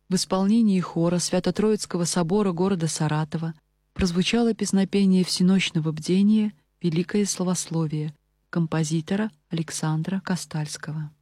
В исполнении хора Свято-Троицкого собора города Саратова прозвучало песнопение всеночного бдения «Великое славословие» композитора Александра Костальского.